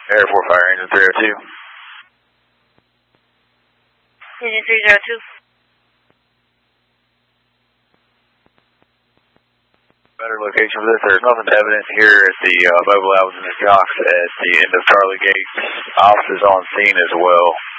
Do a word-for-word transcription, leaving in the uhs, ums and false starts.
Air four Fire Engine three oh two. Engine three oh two. Better location for this. There's nothing to evidence here at the uh, mobile Alexander Jocks at the end of Charlie Gate. Officers on scene as well.